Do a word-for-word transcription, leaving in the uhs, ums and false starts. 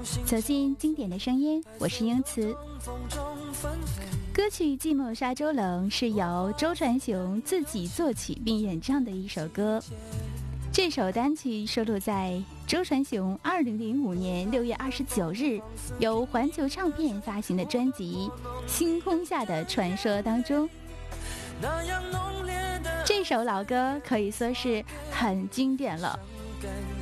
走进经典的声音，我是英慈。歌曲《寂寞沙洲冷》是由周传雄自己作曲并演唱的一首歌。这首单曲收录在周传雄二零零五年六月二十九日由环球唱片发行的专辑《星空下的传说》当中。这首老歌可以说是很经典了。